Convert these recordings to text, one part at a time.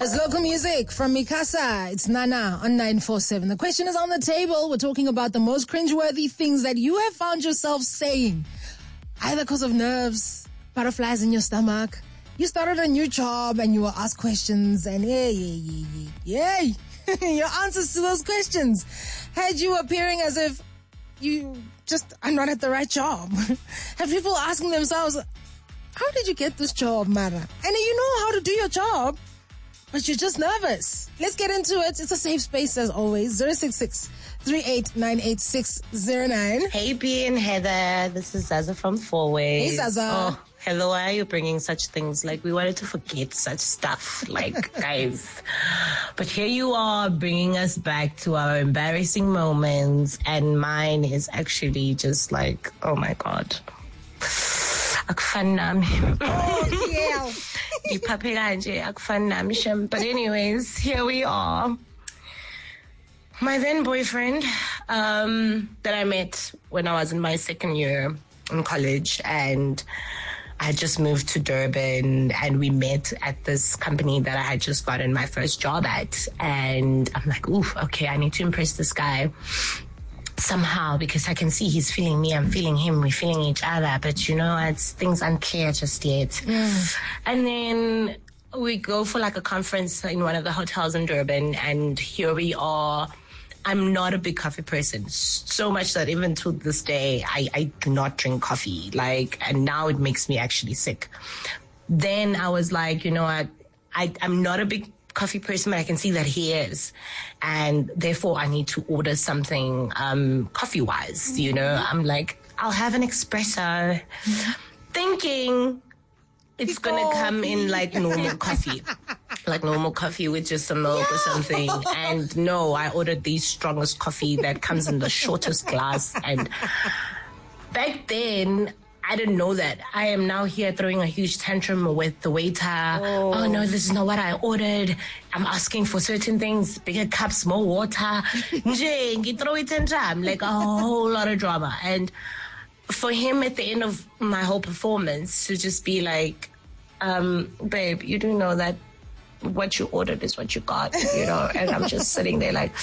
It's local music from Mikasa. It's Nana on 947. The question is on the table. We're talking about the most cringeworthy things that you have found yourself saying, either because of nerves, butterflies in your stomach. You started a new job and you were asked questions and yay. Your answers to those questions had you appearing as if you just are not at the right job. Have people asking themselves, how did you get this job, Mara? And you know how to do your job, but you're just nervous. Let's get into it. It's a safe space as always. 066-3898609. Hey, B and Heather. This is Zaza from Four Ways. Hey, Zaza. Oh, hello. Why are you bringing such things? Like, we wanted to forget such stuff. Like, guys. But here you are bringing us back to our embarrassing moments. And mine is actually just like, oh my God. Akufani. Oh, yeah. But anyways, here we are. My then boyfriend that I met when I was in my second year in college, and I had just moved to Durban, and we met at this company that I had just gotten my first job at. And I'm like, oof, okay, I need to impress this guy somehow, because I can see he's feeling me, I'm feeling him, we're feeling each other, but you know, it's things unclear just yet. And then we go for like a conference in one of the hotels in Durban, and here we are. I'm not a big coffee person, so much that even to this day, I do not drink coffee, like, and now it makes me actually sick. Then I was like, you know what, I'm not a big coffee person, but I can see that he is, and therefore I need to order something coffee wise, you know. I'm like, I'll have an espresso, thinking it's gonna come in like normal coffee, like normal coffee with just some milk or something. And no, I ordered the strongest coffee that comes in the shortest glass. And back then, I didn't know that. I am now here throwing a huge tantrum with the waiter. Oh no, this is not what I ordered. I'm asking for certain things, bigger cups, more water. Throw it tantrum, like a whole lot of drama. And for him at the end of my whole performance to just be like, babe, you do know that what you ordered is what you got, you know? And I'm just sitting there like,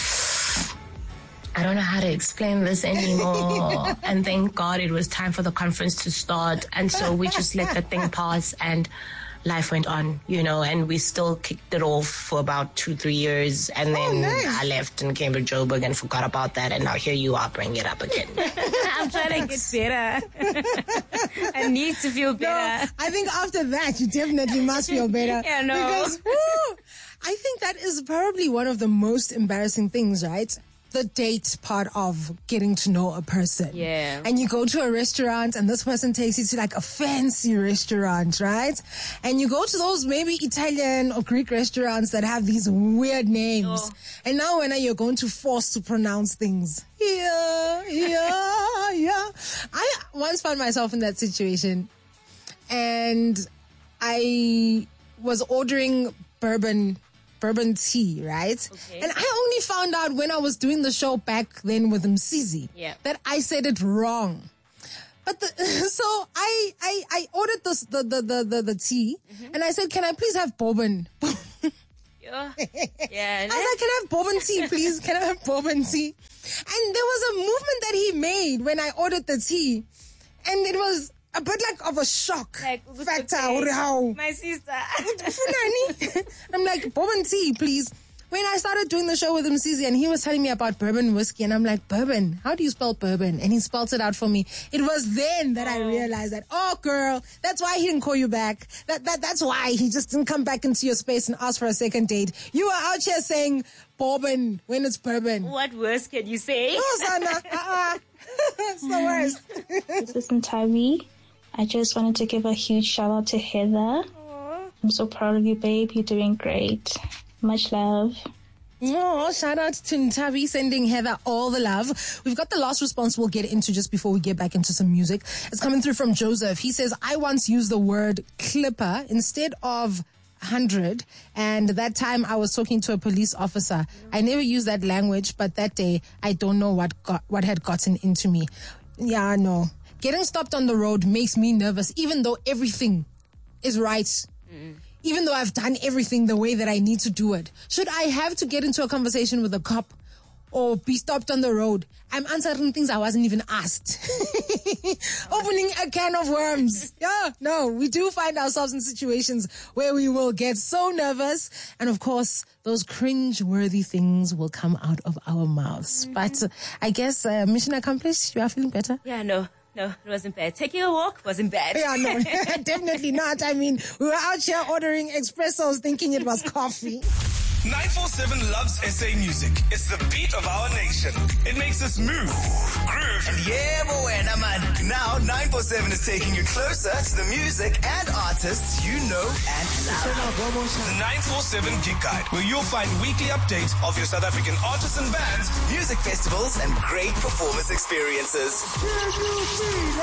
I don't know how to explain this anymore. And thank God it was time for the conference to start. And so we just let the thing pass, and life went on, you know, and we still kicked it off for about 2-3 years. And then nice. I left and came to Joburg and forgot about that. And now here you are bringing it up again. I'm trying to get better. I need to feel better. No, I think after that, you definitely must feel better. Yeah, no. Because, I think that is probably one of the most embarrassing things, right? The date part of getting to know a person. Yeah. And you go to a restaurant and this person takes you to like a fancy restaurant, right? And you go to those maybe Italian or Greek restaurants that have these weird names. Oh. And now when you're going to force to pronounce things. Yeah. I once found myself in that situation, and I was ordering bourbon tea, right? Okay. And I only found out when I was doing the show back then with Msizi that I said it wrong. But so I ordered the tea, and I said, "Can I please have bourbon?" Yeah. I was like, "Can I have bourbon tea, please? Can I have bourbon tea?" And there was a movement that he made when I ordered the tea, and it was a bit like of a shock factor. How my sister. I'm like, bourbon tea, please. When I started doing the show with Msizi, and he was telling me about bourbon whiskey, and I'm like, bourbon? How do you spell bourbon? And he spells it out for me. It was then that I realized that, oh, girl, that's why he didn't call you back. That's why he just didn't come back into your space and ask for a second date. You are out here saying bourbon when it's bourbon. What worse can you say? No, Sana. It's the worst. This is Ntavi. I just wanted to give a huge shout out to Heather. Aww. I'm so proud of you, babe. You're doing great. Much love. Oh, shout out to Ntavi, sending Heather all the love. We've got the last response we'll get into just before we get back into some music. It's coming through from Joseph. He says, I once used the word clipper instead of 100, and that time I was talking to a police officer. I never used that language, but that day I don't know what had gotten into me. Yeah, no. Getting stopped on the road makes me nervous, even though everything is right. even though I've done everything the way that I need to do it? Should I have to get into a conversation with a cop or be stopped on the road? I'm answering things I wasn't even asked. Opening a can of worms. Yeah, no, we do find ourselves in situations where we will get so nervous. And of course, those cringe-worthy things will come out of our mouths. But I guess mission accomplished. You are feeling better? Yeah, no, it wasn't bad. Taking a walk wasn't bad. Yeah, no, definitely not. I mean, we were out here ordering espressos thinking it was coffee. 947 loves SA music. It's the beat of our nation. It makes us move, groove, And yeah, buena man. Now 947 is taking you closer to the music and artists you know and love. the 947 Gig Guide, where you'll find weekly updates of your South African artists and bands. Music festivals and great performance experiences.